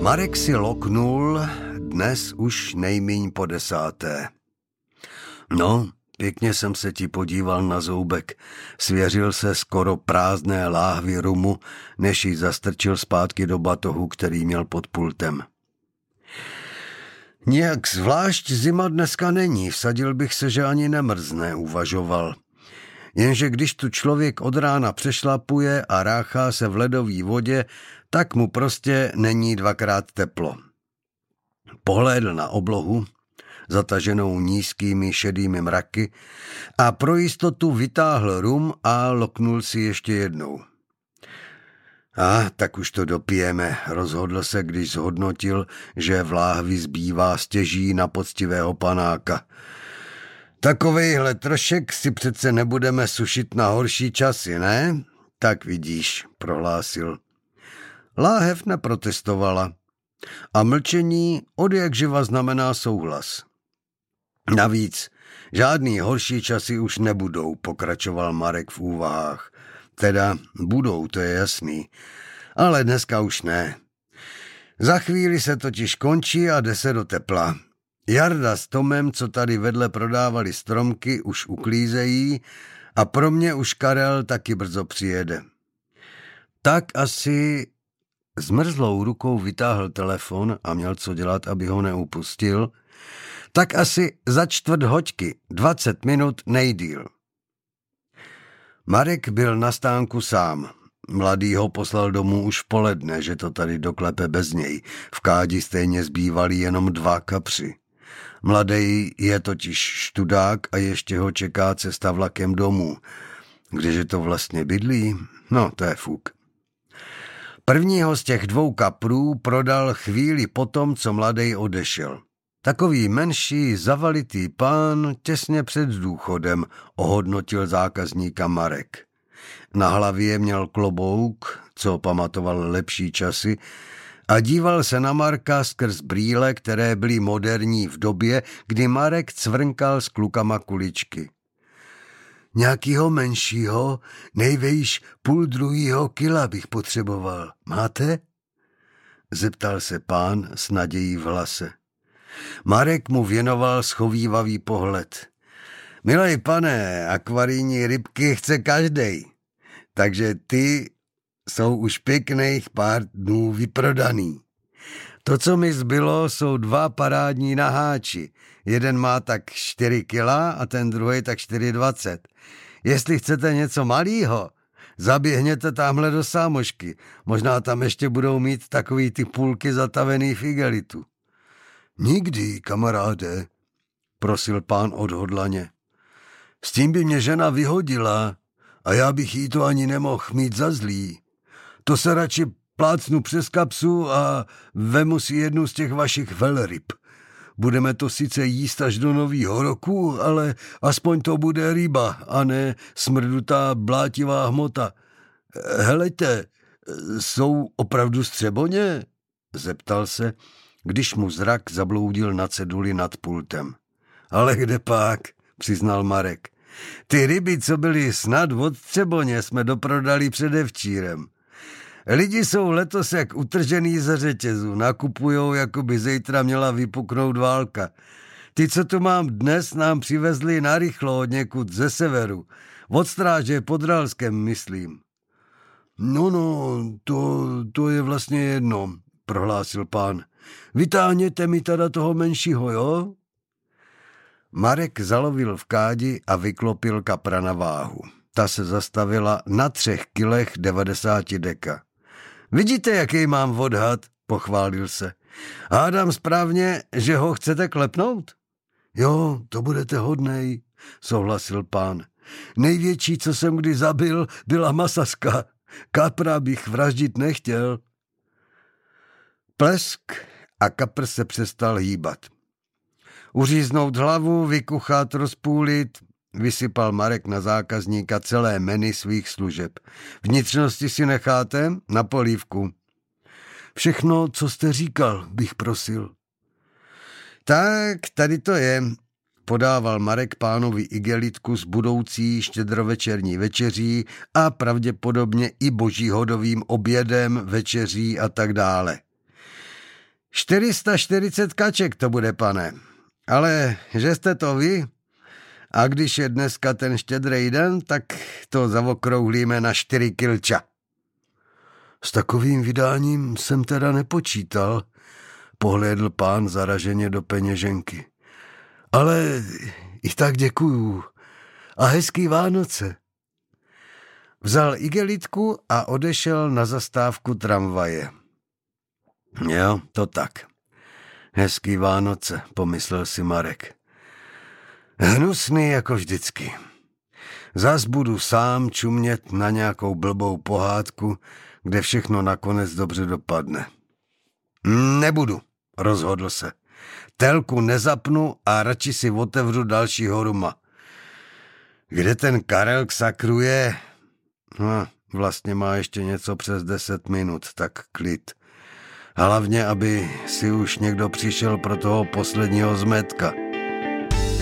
Marek si loknul dnes už nejmíň po 10. No, pěkně jsem se ti podíval na zoubek. Svěřil se skoro prázdné láhvi rumu, než ji zastrčil zpátky do batohu, který měl pod pultem. Nějak zvlášť zima dneska není, vsadil bych se, že ani nemrzne, uvažoval. Jenže když tu člověk od rána přešlapuje a ráchá se v ledové vodě, tak mu prostě není dvakrát teplo. Pohlédl na oblohu, zataženou nízkými šedými mraky, a pro jistotu vytáhl rum a loknul si ještě jednou. Tak už to dopijeme, rozhodl se, když zhodnotil, že v láhvi zbývá stěží na poctivého panáka. Takovejhle trošek si přece nebudeme sušit na horší časy, ne? Tak vidíš, prohlásil. Láhev neprotestovala a mlčení odjakživa znamená souhlas. Navíc žádný horší časy už nebudou, pokračoval Marek v úvahách. Teda budou, to je jasný, ale dneska už ne. Za chvíli se totiž končí a jde se do tepla. Jarda s Tomem, co tady vedle prodávali stromky, už uklízejí a pro mě už Karel taky brzo přijede. Tak asi... Zmrzlou rukou vytáhl telefon a měl co dělat, aby ho neupustil. Tak asi za 4 hoďky, 20 minut nejdýl. Marek byl na stánku sám. Mladý ho poslal domů už v poledne, že to tady doklepe bez něj. V kádi stejně zbývali jenom 2 kapři. Mladej je totiž študák a ještě ho čeká cesta vlakem domů. Kdeže to vlastně bydlí? No, to je fuk. Prvního z těch 2 kaprů prodal chvíli potom, co mladej odešel. Takový menší, zavalitý pán těsně před důchodem, ohodnotil zákazníka Marek. Na hlavě měl klobouk, co pamatoval lepší časy, a díval se na Marka skrz brýle, které byly moderní v době, kdy Marek cvrnkal s klukama kuličky. Nějakýho menšího, nejvejš 1,5 kila bych potřeboval. Máte? Zeptal se pán s nadějí v hlase. Marek mu věnoval schovívavý pohled. Milej pane, akvarijní rybky chce každej, takže ty jsou už pěkných pár dnů vyprodaný. To, co mi zbylo, jsou 2 parádní naháči. Jeden má tak 4 kila a ten druhý tak 4,20. Jestli chcete něco malýho, zaběhněte tamhle do sámošky. Možná tam ještě budou mít takový ty půlky zatavený v igelitu. Nikdy, kamaráde, prosil pán odhodlaně. S tím by mě žena vyhodila a já bych jí to ani nemohl mít za zlý. To se radši plácnu přes kapsu a vemu si jednu z těch vašich velryb. Budeme to sice jíst až do novýho roku, ale aspoň to bude ryba a ne smrdutá blátivá hmota. Helejte, jsou opravdu střeboně? Zeptal se, když mu zrak zabloudil na ceduli nad pultem. Ale kde pak, přiznal Marek. Ty ryby, co byly snad od střeboně, jsme doprodali předevčírem. Lidi jsou letos jak utržený ze řetězu, nakupujou, jako by zítra měla vypuknout válka. Ty, co tu mám dnes, nám přivezli narychlo od někud ze severu. Od stráže pod Ralskem, myslím. No, to je vlastně jedno, prohlásil pán. Vytáhněte mi teda toho menšího, jo? Marek zalovil v kádi a vyklopil kapra na váhu. Ta se zastavila na 3 kilech 90 deka. Vidíte, jaký mám odhad, pochválil se. Hádám správně, že ho chcete klepnout? Jo, to budete hodnej, souhlasil pán. Největší, co jsem kdy zabil, byla masařka. Kapra bych vraždit nechtěl. Plesk a kapr se přestal hýbat. Uříznout hlavu, vykuchat, rozpůlit, vysypal Marek na zákazníka celé menu svých služeb. Vnitřnosti si necháte? Na polívku. Všechno, co jste říkal, bych prosil. Tak, tady to je, podával Marek pánovi igelitku s budoucí štědrovečerní večeří a pravděpodobně i božíhodovým obědem, večeří a tak dále. 440 kaček to bude, pane. Ale že jste to vy? A když je dneska ten štědrý den, tak to zaokrouhlíme na 4 kilča. S takovým vydáním jsem teda nepočítal, pohlédl pán zaraženě do peněženky. Ale i tak děkuju. A hezký Vánoce. Vzal igelitku a odešel na zastávku tramvaje. Jo, to tak. Hezký Vánoce, pomyslel si Marek. Hnusný jako vždycky. Zas budu sám čumět na nějakou blbou pohádku, kde všechno nakonec dobře dopadne. Nebudu, rozhodl se. Telku nezapnu a radši si otevřu dalšího ruma. Kde ten Karel k sakru je? Vlastně má ještě něco přes 10 minut, tak klid. Hlavně, aby si už někdo přišel pro toho posledního zmetka.